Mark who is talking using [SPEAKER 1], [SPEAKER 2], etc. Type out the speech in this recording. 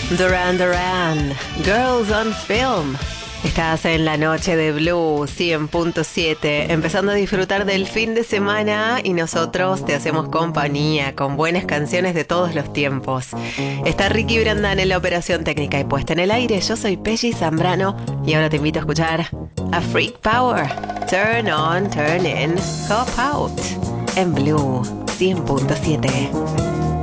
[SPEAKER 1] Duran Duran, Girls on Film. Estás en la noche de Blue 100.7, empezando a disfrutar del fin de semana y nosotros te hacemos compañía con buenas canciones de todos los tiempos. Está Ricky Brandán en la operación técnica y puesta en el aire. Yo soy Pelli Zambrano y ahora te invito a escuchar a Freak Power. Turn on, turn in, hop out en Blue 100.7.